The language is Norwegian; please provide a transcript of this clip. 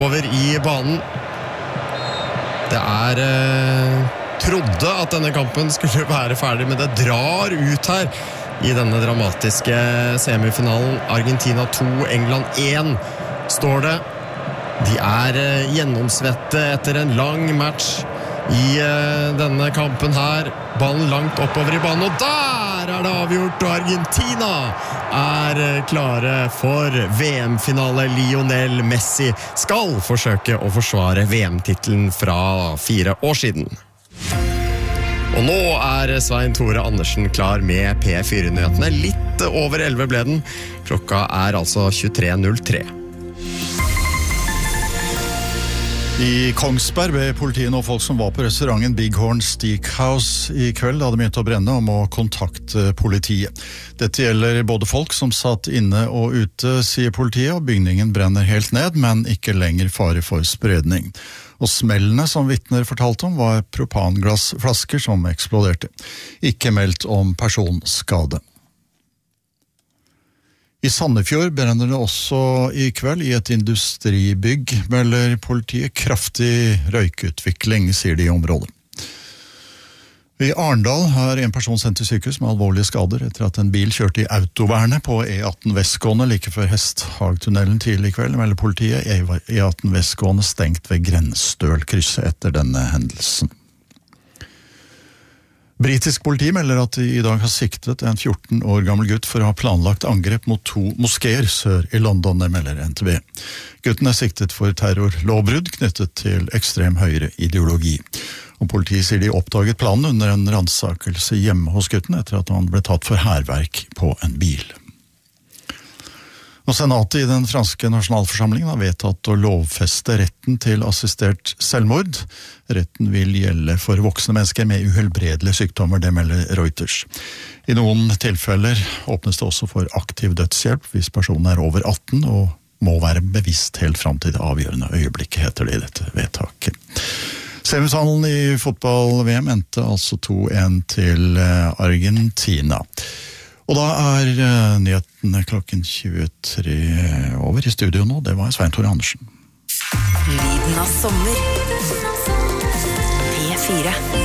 over i banen. Det trodde at denne kampen skulle være ferdig, men det drar ut her i denne dramatiske semifinalen. Argentina 2, England 1 står det. De gjennomsvette etter en lang match i denne kampen her. Ballen langt oppover i banen, og der det avgjort, og Argentina klare for VM-finale. Lionel Messi skal forsøke å forsvare VM-titelen fra 4 år siden. Og nå Svein Tore Andersen klar med P4-nyhetene. Litt over 11 ble den. Klokka altså 23.03. I Kongsberg ber politiet nå folk som var på restauranten Big Horn Steakhouse i kveld da det begynte å brenne om å kontakte politiet. Dette gjelder både folk som satt inne og ute, sier politiet, og bygningen brenner helt ned, men ikke lenger fare for spredning. Og smellene som vitner fortalte om var propanglassflasker som eksploderte. Ikke meldt om personskade. I Sandefjord brenner det også i kveld i et industribygg, melder politiet. Kraftig røykutvikling, sier de i området. I Arendal en person sendt til sykehus med alvorlige skader etter at en bil kjørte i autovernet på E18 Vestgående like før Hesthagtunnelen tidlig i kveld, melder politiet. E18 Vestgående stengt ved Grensstølkrysset etter denne hendelsen. Britisk politi melder at de i dag har siktet en 14 år gammel gutt for å ha planlagt angrep mot 2 moskeer sør i London, det melder NTB. Gutten siktet for terrorlovbrudd knyttet til ekstrem høyre ideologi. Og politiet sier de oppdaget planen under en ransakelse hjemme hos gutten etter at han ble tatt for hærverk på en bil. Og Senatet i den franske nasjonalforsamlingen har vedtatt å lovfeste retten til assistert selvmord. Retten vil gjelde for voksne mennesker med uhelbredelige sykdommer, det melder Reuters. I noen tilfeller åpnes det også for aktiv dødshjelp hvis personen over 18 og må være bevisst helt frem til det avgjørende øyeblikket, heter det i dette vedtaket. Semifinalen i fotball-VM endte altså 2-1 til Argentina. Og da nyhetene klokken 23 over i studio nå. Det var Svein Tore Andersen. Lyden av sommer. P4.